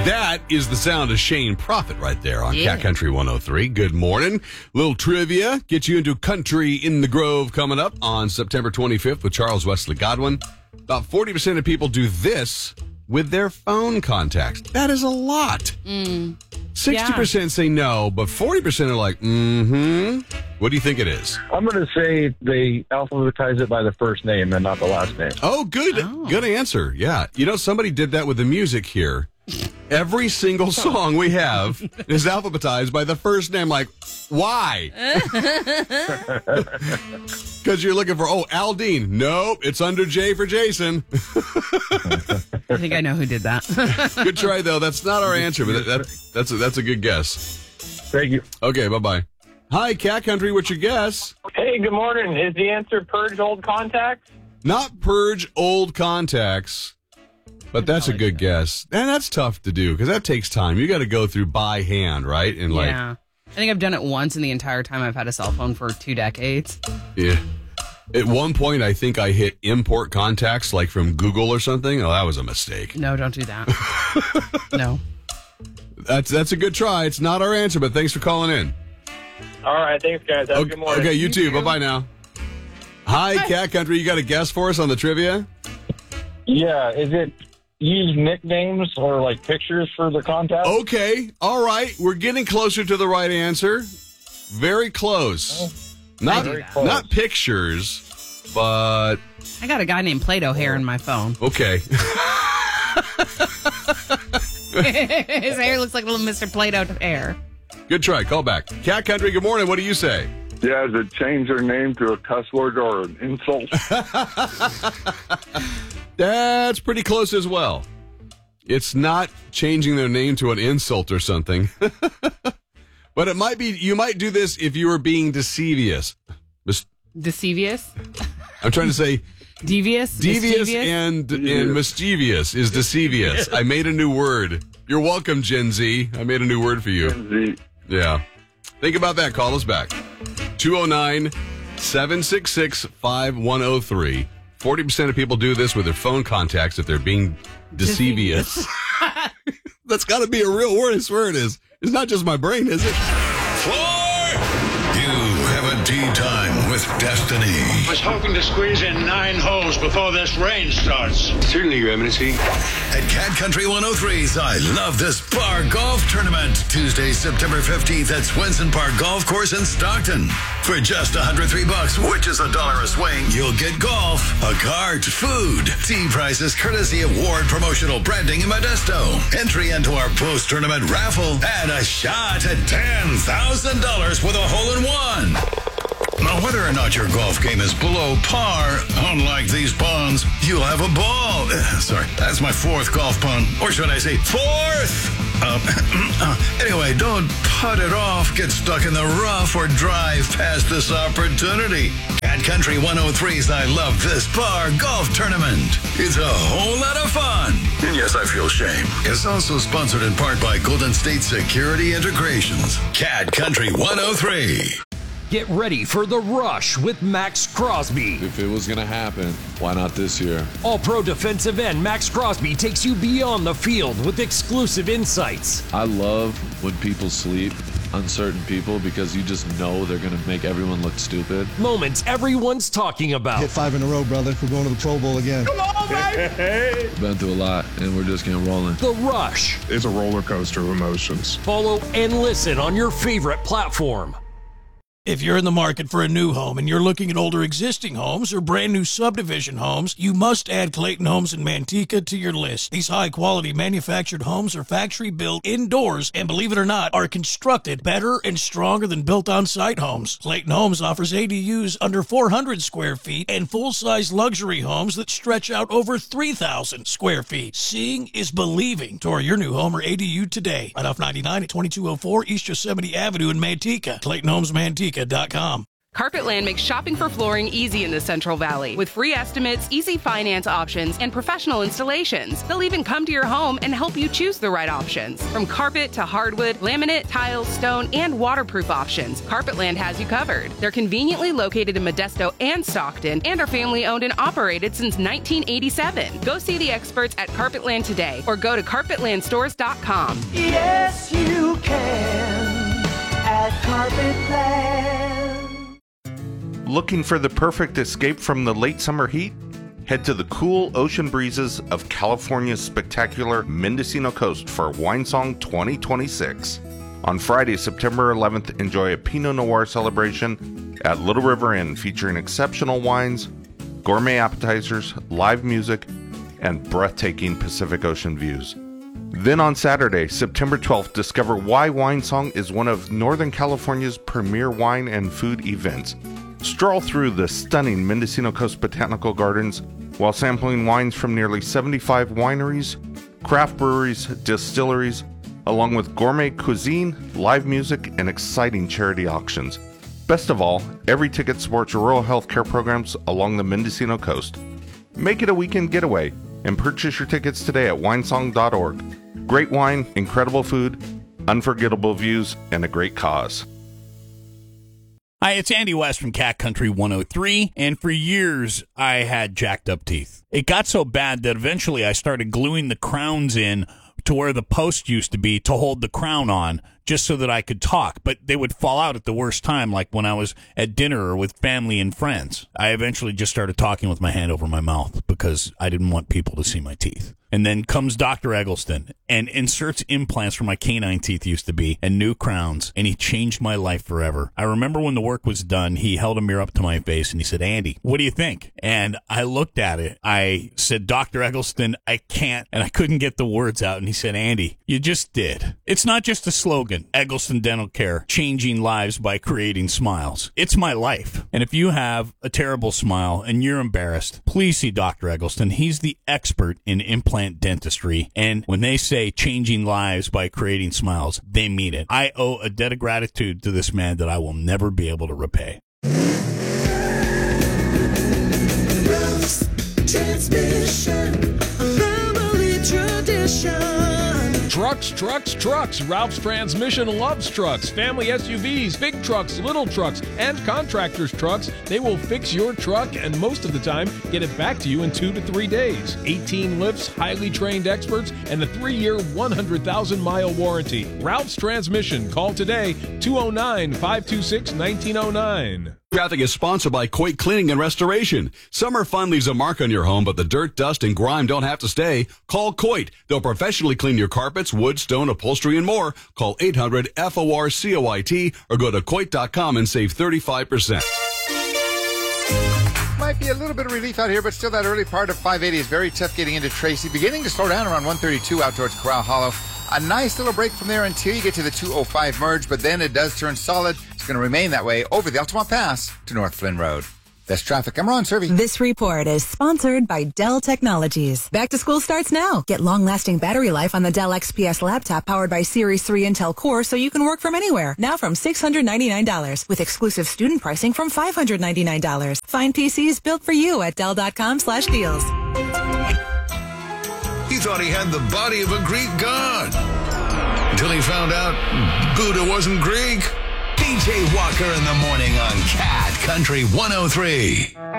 That is the sound of Shane Prophet right there on Cat Country 103. Good morning. Little trivia. Get you into Country in the Grove coming up on September 25th with Charles Wesley Godwin. About 40% of people do this with their phone contacts. That is a lot. 60% say no, but 40% are like, What do you think it is? I'm going to say they alphabetize it by the first name and not the last name. Oh, good. Good answer. Yeah. You know, somebody did that with the music here. Every single song we have is alphabetized by the first name. Like, why? Because you're looking for, Aldine. Nope, it's under J for Jason. I think I know who did that. Good try, though. That's not our answer, but that's a good guess. Thank you. Okay, bye-bye. Hi, Cat Country. What's your guess? Hey, good morning. Is the answer purge old contacts? Not purge old contacts. But that's a good guess. And that's tough to do because that takes time. You got to go through by hand, right? And I think I've done it once in the entire time I've had a cell phone for 2 decades. Yeah. At one point, I think I hit import contacts like from Google or something. Oh, that was a mistake. No, don't do that. No. That's a good try. It's not our answer, but thanks for calling in. All right. Thanks, guys. Have a good morning. Okay, you too. Bye-bye now. Hi, Cat Country. You got a guess for us on the trivia? Yeah, is it use nicknames or like pictures for the contact? Okay, all right. We're getting closer to the right answer. Very close. Not pictures, but I got a guy named Play-Doh hair in my phone. Okay. His hair looks like little Mr. Play-Doh hair. Good try. Call back. Cat Country, good morning. What do you say? Yeah, to change their name to a cuss word or an insult. That's pretty close as well. It's not changing their name to an insult or something. But it might be, you might do this if you were being deceivious. Deceivious? I'm trying to say devious? Devious and mischievous is deceivious. I made a new word. You're welcome, Gen Z. I made a new word for you. Gen Z. Yeah. Think about that. Call us back. 209-766-5103. 40% of people do this with their phone contacts if they're being deceivious. That's got to be a real word. I swear it is. It's not just my brain, is it? You have a tea time with Destiny. I was hoping to squeeze in 9 holes before this rain starts. Certainly, Your Eminency. At Cat Country 103's I Love This Bar Golf Tournament, Tuesday, September 15th at Swenson Park Golf Course in Stockton. For just $103, which is $1 a swing, you'll get golf, a cart, food, tea prices courtesy of Ward Promotional Branding in Modesto, entry into our post-tournament raffle, and a shot at $10,000 with a hole-in-one. Now, whether or not your golf game is below par, unlike these ponds, you'll have a ball. Sorry, that's my 4th golf pun. Or should I say 4th? Anyway, don't putt it off, get stuck in the rough, or drive past this opportunity. Cat Country 103's I Love This Bar Golf Tournament. It's a whole lot of fun. And yes, I feel shame. It's also sponsored in part by Golden State Security Integrations. Cat Country 103. Get ready for The Rush with Max Crosby. If it was going to happen, why not this year? All-pro defensive end Max Crosby takes you beyond the field with exclusive insights. I love when people sleep, uncertain people, because you just know they're going to make everyone look stupid. Moments everyone's talking about. Hit 5 in a row, brother. We're going to the Pro Bowl again. Come on, baby! Been through a lot, and we're just getting rolling. The Rush. It's a roller coaster of emotions. Follow and listen on your favorite platform. If you're in the market for a new home and you're looking at older existing homes or brand new subdivision homes, you must add Clayton Homes in Manteca to your list. These high-quality manufactured homes are factory-built indoors and, believe it or not, are constructed better and stronger than built on-site homes. Clayton Homes offers ADUs under 400 square feet and full-size luxury homes that stretch out over 3,000 square feet. Seeing is believing. Tour your new home or ADU today. Right off 99 at 2204 East Yosemite Avenue in Manteca. Clayton Homes Manteca.com. Carpetland makes shopping for flooring easy in the Central Valley with free estimates, easy finance options, and professional installations. They'll even come to your home and help you choose the right options. From carpet to hardwood, laminate, tiles, stone, and waterproof options, Carpetland has you covered. They're conveniently located in Modesto and Stockton and are family owned and operated since 1987. Go see the experts at Carpetland today or go to carpetlandstores.com. Yes, you can at Carpetland. Looking for the perfect escape from the late summer heat? Head to the cool ocean breezes of California's spectacular Mendocino coast for Wine Song 2026. On Friday, September 11th, enjoy a Pinot Noir celebration at Little River Inn featuring exceptional wines, gourmet appetizers, live music, and breathtaking Pacific Ocean views. Then on Saturday, September 12th, discover why Wine Song is one of Northern California's premier wine and food events. Stroll through the stunning Mendocino Coast Botanical Gardens while sampling wines from nearly 75 wineries, craft breweries, distilleries, along with gourmet cuisine, live music, and exciting charity auctions. Best of all, every ticket supports rural health care programs along the Mendocino coast. Make it a weekend getaway and purchase your tickets today at winesong.org. Great wine, incredible food, unforgettable views, and a great cause. Hi, it's Andy West from Cat Country 103, and for years I had jacked up teeth. It got so bad that eventually I started gluing the crowns in to where the post used to be to hold the crown on, just so that I could talk, but they would fall out at the worst time, like when I was at dinner or with family and friends. I eventually just started talking with my hand over my mouth because I didn't want people to see my teeth. And then comes Dr. Eggleston and inserts implants where my canine teeth used to be and new crowns, and he changed my life forever. I remember when the work was done, he held a mirror up to my face and he said, "Andy, what do you think?" And I looked at it. I said, "Dr. Eggleston, I can't," and I couldn't get the words out. And he said, "Andy, you just did. It's not just a slogan, Eggleston Dental Care, changing lives by creating smiles. It's my life. And if you have a terrible smile and you're embarrassed, please see Dr. Eggleston. He's the expert in implant dentistry, and when they say changing lives by creating smiles, they mean it. I owe a debt of gratitude to this man that I will never be able to repay. Roots, transmission, family tradition. Trucks. Ralph's Transmission loves trucks. Family SUVs, big trucks, little trucks, and contractors' trucks. They will fix your truck and most of the time get it back to you in 2 to 3 days. 18 lifts, highly trained experts, and a 3-year, 100,000-mile warranty. Ralph's Transmission. Call today, 209-526-1909. Traffic is sponsored by Coit Cleaning and Restoration. Summer fun leaves a mark on your home, but the dirt, dust, and grime don't have to stay. Call Coit. They'll professionally clean your carpets, wood, stone, upholstery, and more. Call 800-FOR-COIT or go to Coit.com and save 35%. Might be a little bit of relief out here, but still that early part of 580 is very tough getting into Tracy. Beginning to slow down around 132 out towards Corral Hollow. A nice little break from there until you get to the 205 merge, but then it does turn solid. It's going to remain that way over the Altamont Pass to North Flynn Road. That's traffic. I'm Ron Servey. This report is sponsored by Dell Technologies. Back to school starts now. Get long-lasting battery life on the Dell XPS laptop powered by Series 3 Intel Core so you can work from anywhere. Now from $699 with exclusive student pricing from $599. Find PCs built for you at Dell.com/deals. He thought he had the body of a Greek god. Until he found out Buddha wasn't Greek. DJ Walker in the morning on Cat Country 103.